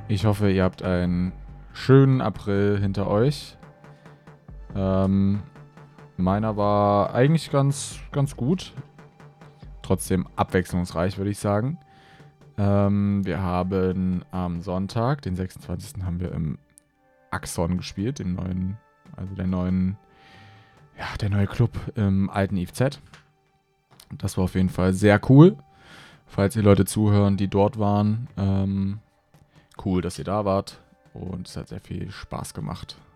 Ich hoffe, ihr habt einen schönen April hinter euch. Meiner war eigentlich ganz gut. Trotzdem abwechslungsreich, würde ich sagen. Wir haben am Sonntag, den 26. haben wir im Axon gespielt, dem neuen, also der neue Club im alten IFZ. Das war auf jeden Fall sehr cool. Falls ihr Leute zuhören, die dort waren, cool, dass ihr da wart. Und es hat sehr viel Spaß gemacht.